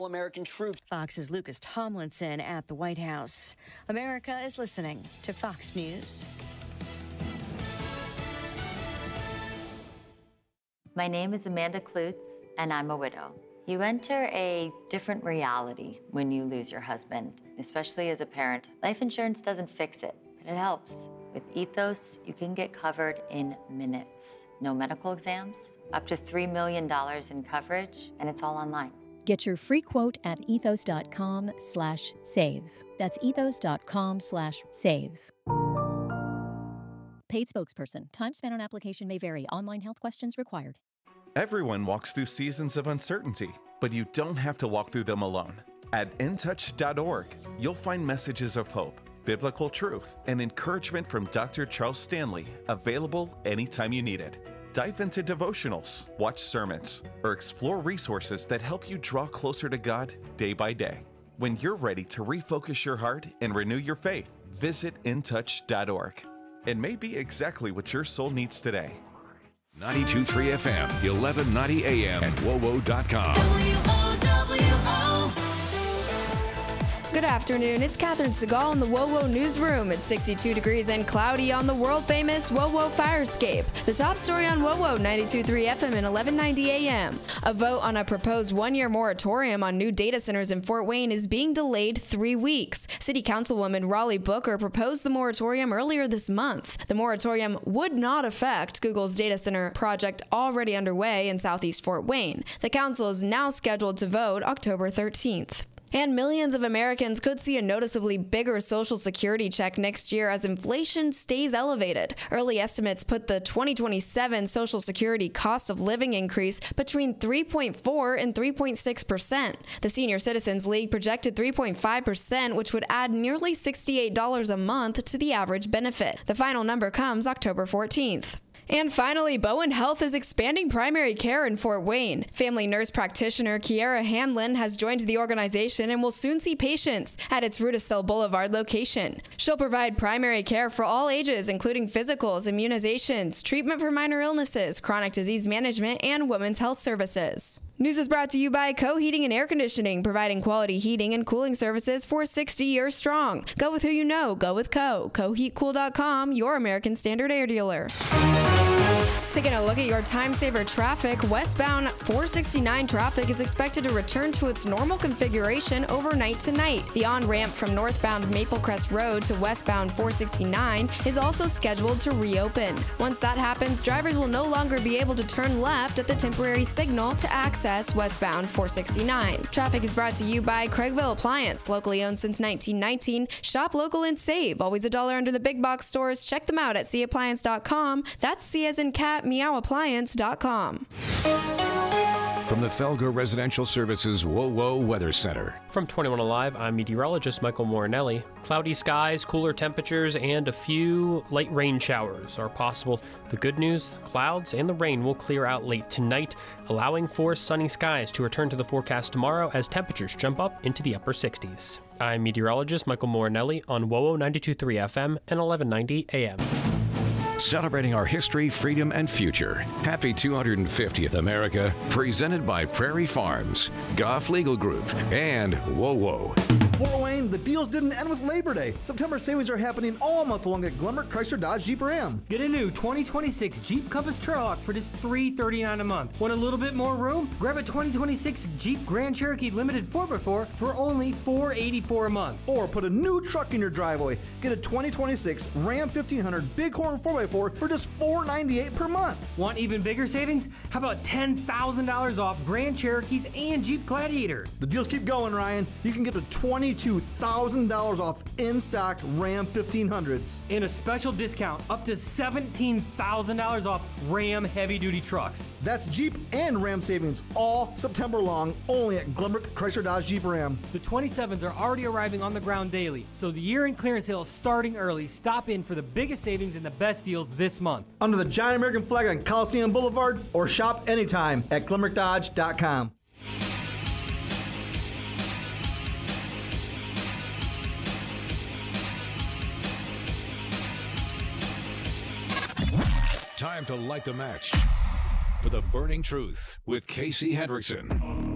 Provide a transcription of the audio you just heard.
American troops. Fox's Lucas Tomlinson at the White House. America is listening to Fox News. My name is Amanda Klutz, and I'm a widow. You enter a different reality when you lose your husband, especially as a parent. Life insurance doesn't fix it, but it helps. With Ethos, you can get covered in minutes. No medical exams, up to $3 million in coverage, and it's all online. Get your free quote at ethos.com/save. That's ethos.com/save. Paid spokesperson. Time spent on application may vary. Online health questions required. Everyone walks through seasons of uncertainty, but you don't have to walk through them alone. At intouch.org, you'll find messages of hope, biblical truth, and encouragement from Dr. Charles Stanley, available anytime you need it. Dive into devotionals, watch sermons, or explore resources that help you draw closer to God day by day. When you're ready to refocus your heart and renew your faith, visit intouch.org. It may be exactly what your soul needs today. 92.3 FM, 1190 AM, and WOWO.com. Good afternoon. It's Catherine Segal in the WOWO newsroom. It's 62 degrees and cloudy on the world-famous WOWO Firescape. The top story on WOWO 92.3 FM and 1190 AM. A vote on a proposed one-year moratorium on new data centers in Fort Wayne is being delayed 3 weeks. City Councilwoman Raleigh Booker proposed the moratorium earlier this month. The moratorium would not affect Google's data center project already underway in southeast Fort Wayne. The council is now scheduled to vote October 13th. And millions of Americans could see a noticeably bigger Social Security check next year as inflation stays elevated. Early estimates put the 2027 Social Security cost of living increase between 3.4 and 3.6%. The Senior Citizens League projected 3.5%, which would add nearly $68 a month to the average benefit. The final number comes October 14th. And finally, Bowen Health is expanding primary care in Fort Wayne. Family nurse practitioner Kiera Hanlon has joined the organization and will soon see patients at its Rudisill Boulevard location. She'll provide primary care for all ages, including physicals, immunizations, treatment for minor illnesses, chronic disease management, and women's health services. News is brought to you by Co Heating and Air Conditioning, providing quality heating and cooling services for 60 years strong. Go with who you know. Go with Co. CoHeatCool.com, your American Standard air dealer. Taking a look at your time saver traffic, westbound 469 traffic is expected to return to its normal configuration overnight tonight. The on-ramp from northbound Maple Crest Road to westbound 469 is also scheduled to reopen. Once that happens, drivers will no longer be able to turn left at the temporary signal to access westbound 469. Traffic is brought to you by Craigville Appliance, locally owned since 1919. Shop local and save. Always $1 under the big box stores. Check them out at cappliance.com. That's C as in cat, meowappliance.com. From the Felger Residential Services WOWO Weather Center. From 21 Alive, I'm meteorologist Michael Morinelli. Cloudy skies, cooler temperatures, and a few light rain showers are possible. The good news, clouds and the rain will clear out late tonight, allowing for sunny skies to return to the forecast tomorrow as temperatures jump up into the upper 60s. I'm meteorologist Michael Morinelli on WOWO 92.3 FM and 1190 AM. Celebrating our history, freedom, and future. Happy 250th America, presented by Prairie Farms, Goff Legal Group, and WOWO. Fort Wayne, the deals didn't end with Labor Day. September savings are happening all month long at Glenbrook Chrysler Dodge Jeep Ram. Get a new 2026 Jeep Compass Trailhawk for just $339 a month. Want a little bit more room? Grab a 2026 Jeep Grand Cherokee Limited 4x4 for only $484 a month. Or put a new truck in your driveway. Get a 2026 Ram 1500 Bighorn 4x4 for just $498 per month. Want even bigger savings? How about $10,000 off Grand Cherokees and Jeep Gladiators? The deals keep going, Ryan. You can get a $22,000 off in-stock Ram 1500s. And a special discount up to $17,000 off Ram heavy-duty trucks. That's Jeep and Ram savings all September long, only at Glenbrook Chrysler Dodge Jeep Ram. The 27s are already arriving on the ground daily, so the year-end clearance sale is starting early. Stop in for the biggest savings and the best deals this month. Under the giant American flag on Coliseum Boulevard, or shop anytime at GlenbrookDodge.com. Time to light the match for the burning truth with Casey Hendrickson.